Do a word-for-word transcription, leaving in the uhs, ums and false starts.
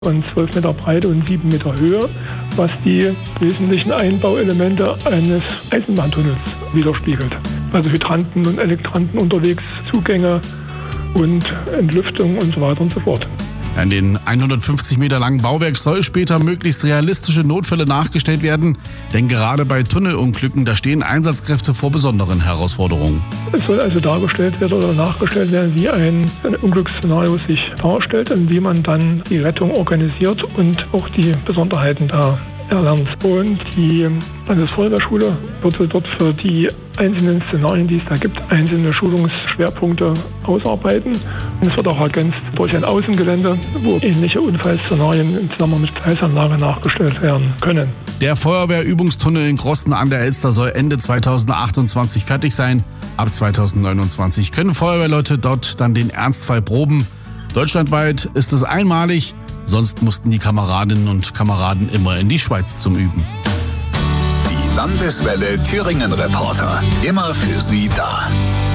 von zwölf Meter Breite und sieben Meter Höhe, was die wesentlichen Einbauelemente eines Eisenbahntunnels widerspiegelt. Also Hydranten und Elektranten unterwegs, Zugänge und Entlüftung und so weiter und so fort. An den hundertfünfzig Meter langen Bauwerk soll später möglichst realistische Notfälle nachgestellt werden, denn gerade bei Tunnelunglücken, da stehen Einsatzkräfte vor besonderen Herausforderungen. Es soll also dargestellt werden oder nachgestellt werden, wie ein, ein Unglücksszenario sich darstellt und wie man dann die Rettung organisiert und auch die Besonderheiten da erlernt. Und die Landesfeuerwehrschule wird dort für die einzelnen Szenarien, die es da gibt, einzelne Schulungsschwerpunkte ausarbeiten. Und es wird auch ergänzt durch ein Außengelände, wo ähnliche Unfallszenarien im Zusammenhang mit Gleisanlage nachgestellt werden können. Der Feuerwehrübungstunnel in Grosten an der Elster soll Ende zweitausendachtundzwanzig fertig sein. Ab zweitausendneunundzwanzig können Feuerwehrleute dort dann den Ernstfall proben. Deutschlandweit ist es einmalig. Sonst mussten die Kameradinnen und Kameraden immer in die Schweiz zum Üben. Die Landeswelle Thüringen Reporter. Immer für Sie da.